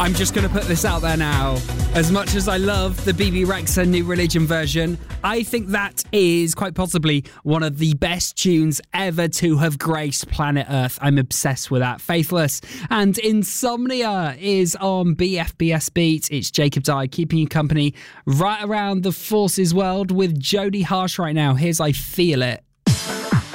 I'm just going to put this out there now. As much as I love the BB Rexa New Religion version, I think that is quite possibly one of the best tunes ever to have graced planet Earth. I'm obsessed with that. Faithless and Insomnia is on BFBS Beat. It's Jacob Dye keeping you company right around the Forces world with Jodie Harsh right now. Here's I Feel It.